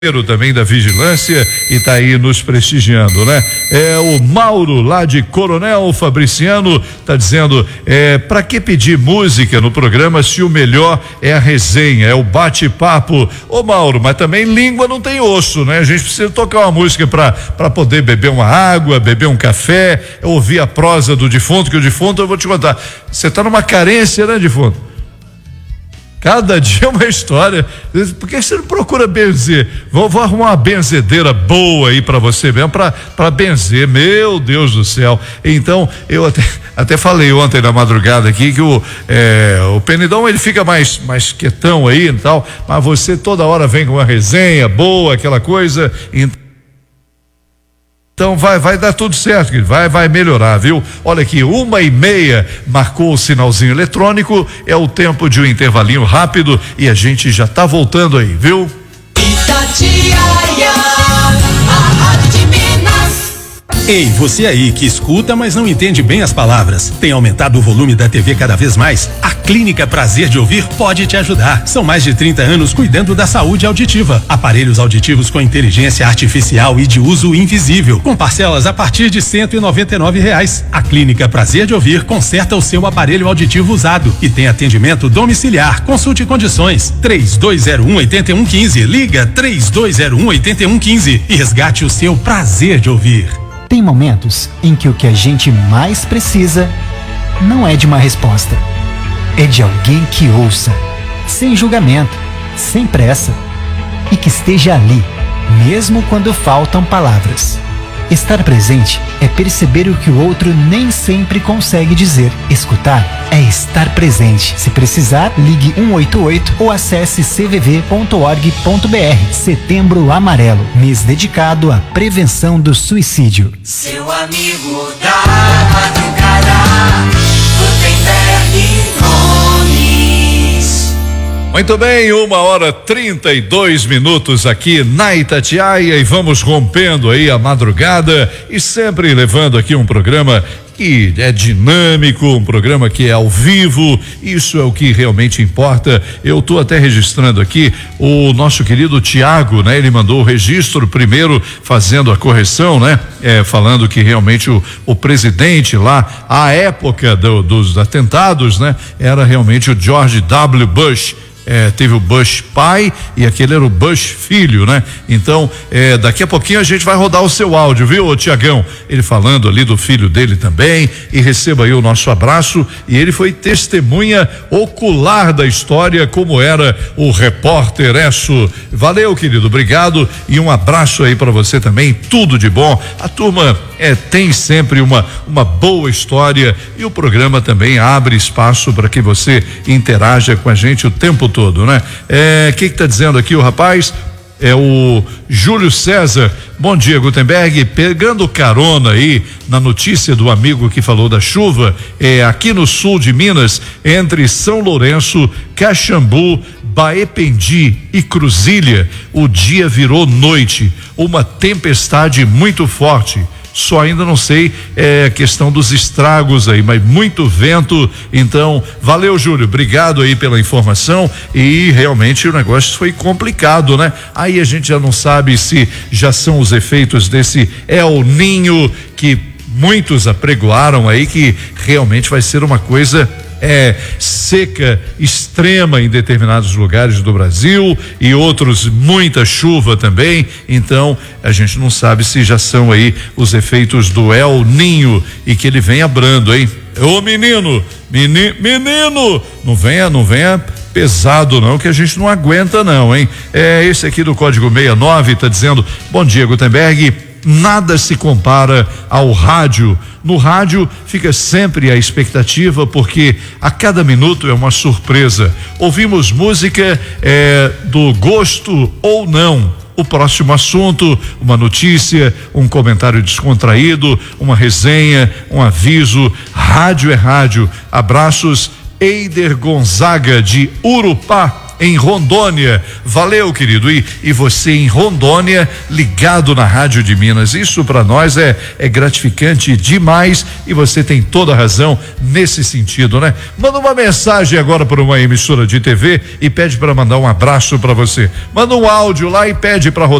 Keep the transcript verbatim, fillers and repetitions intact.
também da vigilância e tá aí nos prestigiando, né? É o Mauro lá de Coronel Fabriciano tá dizendo, é, para que pedir música no programa se o melhor é a resenha, é o bate-papo? Ô Mauro, mas também língua não tem osso, né? A gente precisa tocar uma música para para poder beber uma água, beber um café, ouvir a prosa do defunto, que o defunto, eu vou te contar, você tá numa carência, né, defunto? Cada dia é uma história. Por que você não procura benzer? Vou, vou arrumar uma benzedeira boa aí para você mesmo, para para benzer. Meu Deus do céu. Então, eu até, até falei ontem na madrugada aqui que o, é, o Penidão ele fica mais, mais quietão aí e tal, mas você toda hora vem com uma resenha boa, aquela coisa. Então vai, vai dar tudo certo, vai, vai melhorar, viu? Olha aqui, uma e meia marcou o sinalzinho eletrônico, é o tempo de um intervalinho rápido e a gente já tá voltando aí, viu? Itatiaia, a rádio de Minas. Ei, você aí que escuta, mas não entende bem as palavras, tem aumentado o volume da T V cada vez mais? A Clínica Prazer de Ouvir pode te ajudar. São mais de trinta anos cuidando da saúde auditiva. Aparelhos auditivos com inteligência artificial e de uso invisível, com parcelas a partir de cento e noventa e nove reais. A Clínica Prazer de Ouvir conserta o seu aparelho auditivo usado e tem atendimento domiciliar. Consulte condições. três dois zero um, oito um um cinco. Liga três dois zero um, oito um um cinco e resgate o seu prazer de ouvir. Tem momentos em que o que a gente mais precisa não é de uma resposta, é de alguém que ouça, sem julgamento, sem pressa, e que esteja ali, mesmo quando faltam palavras. Estar presente é perceber o que o outro nem sempre consegue dizer. Escutar é estar presente. Se precisar, ligue um oito oito ou acesse c v v ponto org ponto b r. Setembro Amarelo, mês dedicado à prevenção do suicídio. Seu amigo da madrugada, Gutenberg Gomes. Muito bem, uma hora trinta e dois minutos aqui na Itatiaia e vamos rompendo aí a madrugada e sempre levando aqui um programa que é dinâmico, um programa que é ao vivo, isso é o que realmente importa. Eu tô até registrando aqui o nosso querido Tiago, né? Ele mandou o registro primeiro fazendo a correção, né? É, falando que realmente o, o presidente lá, à época do, dos atentados, né? Era realmente o George W. Bush. É, teve o Bush pai e aquele era o Bush filho, né? Então, é, daqui a pouquinho a gente vai rodar o seu áudio, viu, Tiagão? Ele falando ali do filho dele também, e receba aí o nosso abraço. E ele foi testemunha ocular da história, como era o repórter Esso. Valeu, querido, obrigado e um abraço aí para você também, tudo de bom. A turma é, tem sempre uma, uma boa história e o programa também abre espaço para que você interaja com a gente o tempo todo, né? É, que que tá dizendo aqui o rapaz? É o Júlio César. Bom dia, Gutenberg. Pegando carona aí na notícia do amigo que falou da chuva, é aqui no sul de Minas, entre São Lourenço, Caxambu, Baependi e Cruzília, o dia virou noite, uma tempestade muito forte. Só ainda não sei é, a questão dos estragos aí, mas muito vento. Então, valeu, Júlio, obrigado aí pela informação. E realmente o negócio foi complicado, né? Aí a gente já não sabe se já são os efeitos desse El Ninho que muitos apregoaram aí, que realmente vai ser uma coisa é seca extrema em determinados lugares do Brasil e outros muita chuva também. Então a gente não sabe se já são aí os efeitos do El Ninho e que ele vem abrando, hein? Ô menino, menino, menino, não venha, não venha pesado não, que a gente não aguenta não, hein? É esse aqui do código sessenta e nove tá dizendo: bom dia, Gutenberg. Nada se compara ao rádio. No rádio fica sempre a expectativa, porque a cada minuto é uma surpresa. Ouvimos música é, do gosto ou não. O próximo assunto, uma notícia, um comentário descontraído, uma resenha, um aviso. Rádio é rádio. Abraços, Eider Gonzaga de Urupá, em Rondônia. Valeu, querido. E, e você em Rondônia, ligado na Rádio de Minas. Isso para nós é, é gratificante demais e você tem toda a razão nesse sentido, né? Manda uma mensagem agora para uma emissora de T V e pede para mandar um abraço para você. Manda um áudio lá e pede para